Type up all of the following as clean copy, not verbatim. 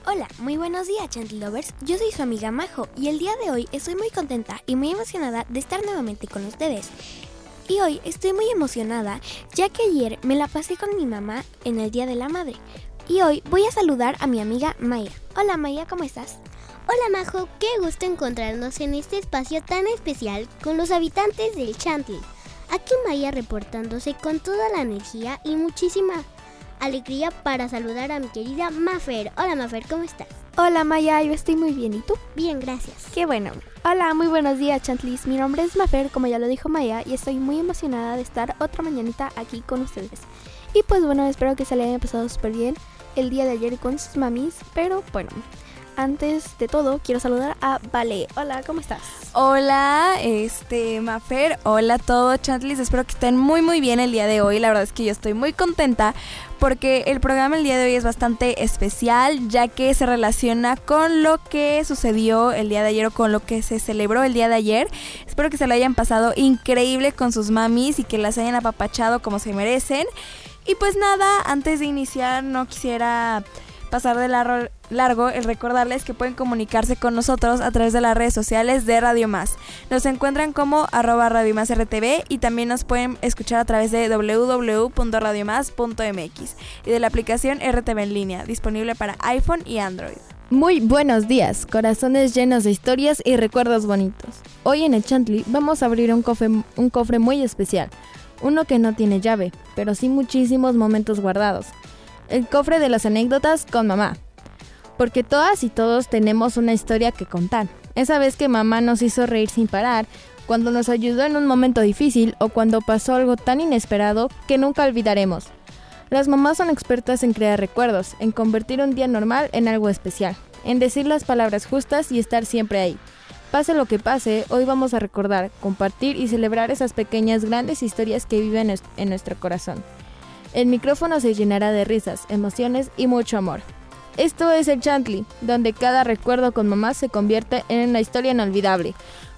Hola, muy buenos días, Chanty Lovers. Yo soy su amiga Majo y el día de hoy estoy muy contenta y muy emocionada de estar nuevamente con ustedes. Y hoy estoy muy emocionada ya que ayer me la pasé con mi mamá en el Día de la Madre. Y hoy voy a saludar a mi amiga Maya. Hola Maya, ¿cómo estás? Hola Majo, qué gusto encontrarnos en este espacio tan especial con los habitantes del Chantley. Aquí Maya reportándose con toda la energía y muchísima alegría para saludar a mi querida Mafer. Hola Mafer, ¿cómo estás? Hola Maya, yo estoy muy bien, ¿y tú? Bien, gracias. Qué bueno. Hola, muy buenos días, Chantlis. Mi nombre es Mafer, como ya lo dijo Maya, y estoy muy emocionada de estar otra mañanita aquí con ustedes. Y pues bueno, espero que se le haya pasado súper bien el día de ayer con sus mamis, pero bueno, antes de todo quiero saludar a Vale. Hola, ¿cómo estás? Hola, Mafer, hola a todos, Chantlis, espero que estén muy bien el día de hoy. La verdad es que yo estoy muy contenta porque el programa el día de hoy es bastante especial, ya que se relaciona con lo que sucedió el día de ayer o con lo que se celebró el día de ayer. Espero que se lo hayan pasado increíble con sus mamis y que las hayan apapachado como se merecen. Y pues nada, antes de iniciar no quisiera pasar de largo el recordarles que pueden comunicarse con nosotros a través de las redes sociales de Radio Más. Nos encuentran como @RadioMásRTV y también nos pueden escuchar a través de www.radiomás.mx y de la aplicación RTV en línea, disponible para iPhone y Android. Muy buenos días, corazones llenos de historias y recuerdos bonitos. Hoy en el Chantley vamos a abrir un cofre muy especial, uno que no tiene llave, pero sí muchísimos momentos guardados. El cofre de las anécdotas con mamá. Porque todas y todos tenemos una historia que contar. Esa vez que mamá nos hizo reír sin parar, cuando nos ayudó en un momento difícil o cuando pasó algo tan inesperado que nunca olvidaremos. Las mamás son expertas en crear recuerdos, en convertir un día normal en algo especial, en decir las palabras justas y estar siempre ahí. Pase lo que pase, hoy vamos a recordar, compartir y celebrar esas pequeñas grandes historias que viven en nuestro corazón. El micrófono se llenará de risas, emociones y mucho amor. Esto es el Chantley, donde cada recuerdo con mamá se convierte en una historia inolvidable.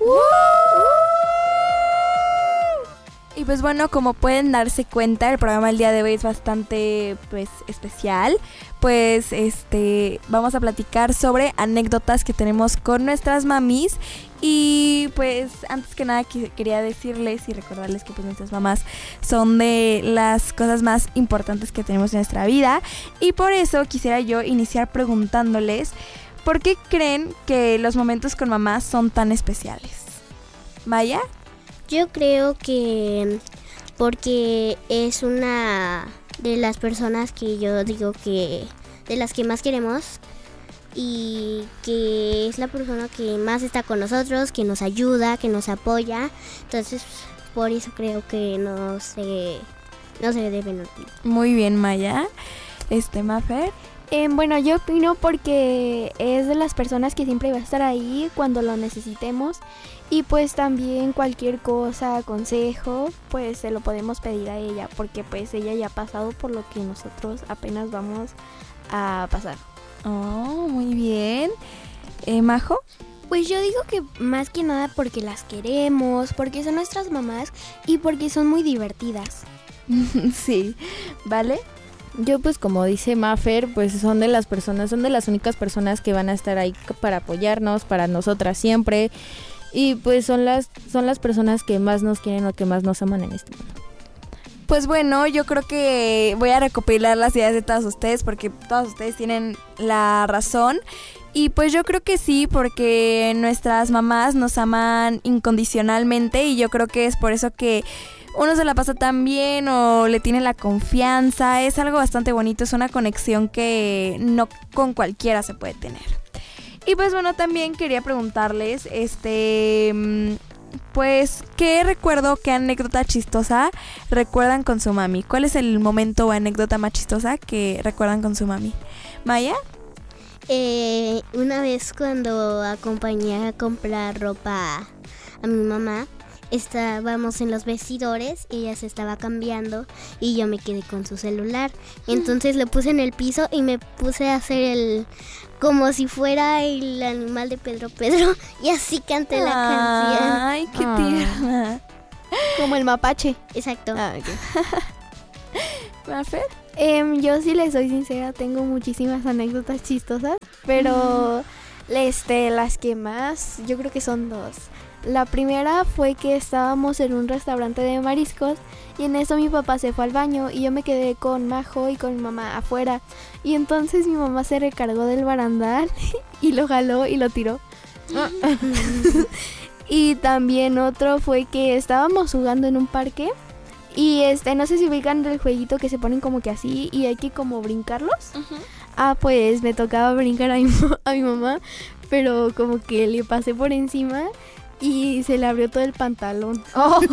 Y pues bueno, como pueden darse cuenta, el programa del día de hoy es bastante especial. Vamos a platicar sobre anécdotas que tenemos con nuestras mamis. Y pues antes que nada quería decirles y recordarles que pues nuestras mamás son de las cosas más importantes que tenemos en nuestra vida. Y por eso quisiera yo iniciar preguntándoles ¿por qué creen que los momentos con mamás son tan especiales? ¿Maya? Yo creo que porque es una de las personas que yo digo que de las que más queremos y que es la persona que más está con nosotros, que nos ayuda, que nos apoya. Entonces, por eso creo que no se deben olvidar. Muy bien, Maya. Mafer. Bueno, yo opino porque es de las personas que siempre va a estar ahí cuando lo necesitemos y pues también cualquier cosa, consejo, pues se lo podemos pedir a ella porque pues ella ya ha pasado por lo que nosotros apenas vamos a pasar. Oh, muy bien. ¿Majo? Pues yo digo que más que nada porque las queremos, porque son nuestras mamás y porque son muy divertidas. Sí, ¿vale? Yo pues como dice Mafer, pues son de las únicas personas que van a estar ahí para apoyarnos, para nosotras siempre. Y pues son las personas que más nos quieren o que más nos aman en este mundo. Pues bueno, yo creo que voy a recopilar las ideas de todas ustedes porque todas ustedes tienen la razón. Y pues yo creo que sí, porque nuestras mamás nos aman incondicionalmente y yo creo que es por eso que uno se la pasa tan bien o le tiene la confianza. Es algo bastante bonito, es una conexión que no con cualquiera se puede tener. Y pues bueno, también quería preguntarles, pues, ¿qué recuerdo, qué anécdota chistosa recuerdan con su mami? ¿Cuál es el momento o anécdota más chistosa que recuerdan con su mami? ¿Maya? Una vez cuando acompañé a comprar ropa a mi mamá, estábamos en los vestidores, ella se estaba cambiando y yo me quedé con su celular. Entonces lo puse en el piso y me puse a hacer como si fuera el animal de Pedro y así canté la canción. Ay, qué tierna. Como el mapache. Exacto. ¿Mafer? Yo sí les soy sincera, tengo muchísimas anécdotas chistosas, pero las que más, yo creo que son dos. La primera fue que estábamos en un restaurante de mariscos y en eso mi papá se fue al baño y yo me quedé con Majo y con mi mamá afuera. Y entonces mi mamá se recargó del barandal y lo jaló y lo tiró. Y también otro fue que estábamos jugando en un parque y no sé si ubican el jueguito que se ponen como que así y hay que como brincarlos. Pues me tocaba brincar a mi mamá, pero como que le pasé por encima y se le abrió todo el pantalón.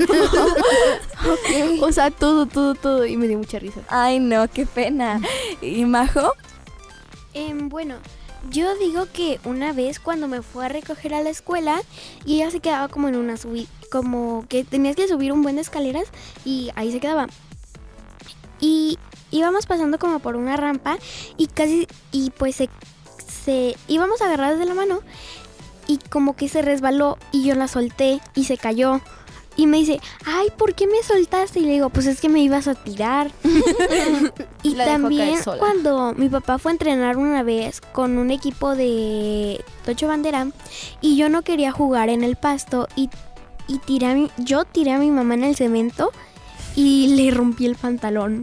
Okay. O sea, todo y me dio mucha risa. Ay, no, qué pena. ¿Y Majo? Bueno, yo digo que una vez cuando me fue a recoger a la escuela y ella se quedaba como en una subida, como que tenías que subir un buen de escaleras y ahí se quedaba. Y íbamos pasando como por una rampa y pues se íbamos agarradas de la mano y como que se resbaló y yo la solté y se cayó. Y me dice, ay, ¿por qué me soltaste? Y le digo, pues es que me ibas a tirar. Y La dejó también caer sola. cuando mi papá fue a entrenar una vez con un equipo de Tocho Bandera y yo no quería jugar en el pasto y yo tiré a mi mamá en el cemento y le rompí el pantalón.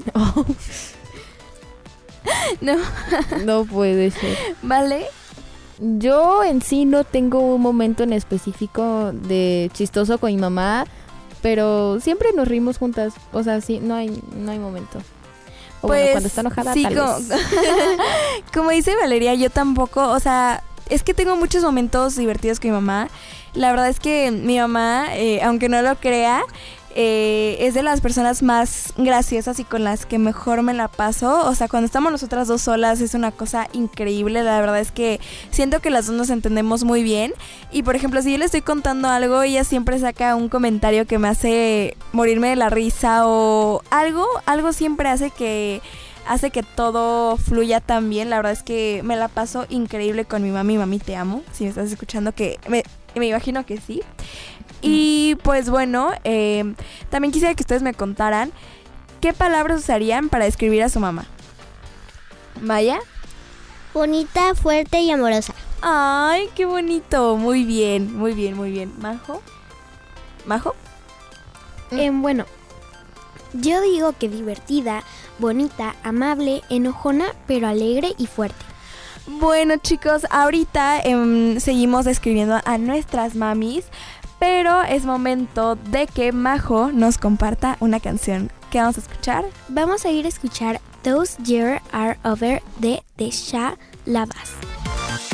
No, No puede ser. ¿vale? Yo en sí no tengo un momento en específico de chistoso con mi mamá, pero siempre nos rimos juntas. O sea, sí, no hay momento. O bueno, cuando está enojada, sí, tal vez. como dice Valeria, yo tampoco, o sea, es que tengo muchos momentos divertidos con mi mamá. La verdad es que mi mamá, aunque no lo crea, es de las personas más graciosas y con las que mejor me la paso. O sea, cuando estamos nosotras dos solas es una cosa increíble. La verdad es que siento que las dos nos entendemos muy bien. Y por ejemplo, si yo le estoy contando algo, ella siempre saca un comentario que me hace morirme de la risa o algo siempre hace que todo fluya tan bien. La verdad es que me la paso increíble con mi mami. Mami, te amo. Si me estás escuchando, que me imagino que sí. Y pues bueno, también quisiera que ustedes me contaran qué palabras usarían para describir a su mamá. Maya. Bonita, fuerte y amorosa. Ay, qué bonito. Muy bien, muy bien, muy bien. ¿Majo? ¿Majo? Bueno, yo digo que divertida, bonita, amable, enojona, pero alegre y fuerte. Bueno, chicos, ahorita seguimos describiendo a nuestras mamis, pero es momento de que Majo nos comparta una canción. ¿Qué vamos a escuchar? Vamos a ir a escuchar Those Years Are Over de Sha Lavas.